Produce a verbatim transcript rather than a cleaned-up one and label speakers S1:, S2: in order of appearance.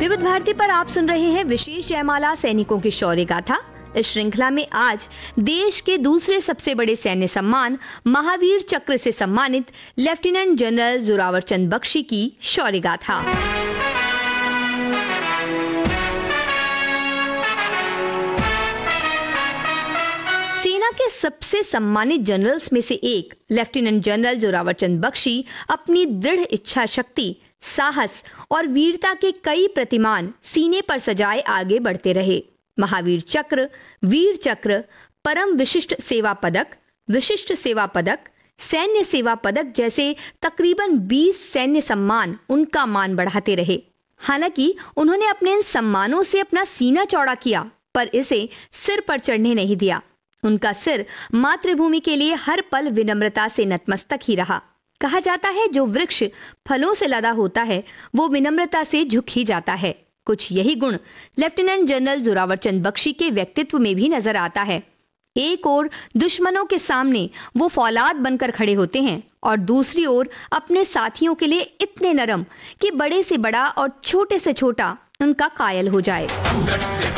S1: विविध भारती पर आप सुन रहे हैं विशेष जयमाला सैनिकों की शौर्य गाथा। इस श्रृंखला में आज देश के दूसरे सबसे बड़े सैन्य सम्मान महावीर चक्र से सम्मानित लेफ्टिनेंट जनरल जोरावर चंद बख्शी की शौर्य गाथा। सेना के सबसे सम्मानित जनरल्स में से एक लेफ्टिनेंट जनरल जोरावर चंद बख्शी अपनी दृढ़ इच्छा शक्ति, साहस और वीरता के कई प्रतिमान सीने पर सजाए आगे बढ़ते रहे। महावीर चक्र, वीर चक्र, परम विशिष्ट सेवा पदक, विशिष्ट सेवा पदक, सैन्य सेवा पदक जैसे तकरीबन बीस सैन्य सम्मान उनका मान बढ़ाते रहे। हालांकि उन्होंने अपने इन सम्मानों से अपना सीना चौड़ा किया, पर इसे सिर पर चढ़ने नहीं दिया। उनका सिर मातृभूमि के लिए हर पल विनम्रता से नतमस्तक ही रहा। कहा जाता है जो वृक्ष फलों से लदा होता है वो विनम्रता से झुक ही जाता है। कुछ यही गुण लेफ्टिनेंट जनरल जोरावर चंद बख्शी के व्यक्तित्व में भी नजर आता है। एक ओर दुश्मनों के सामने वो फौलाद बनकर खड़े होते हैं और दूसरी ओर अपने साथियों के लिए इतने नरम कि बड़े से बड़ा और छोटे से छोटा उनका कायल हो जाए।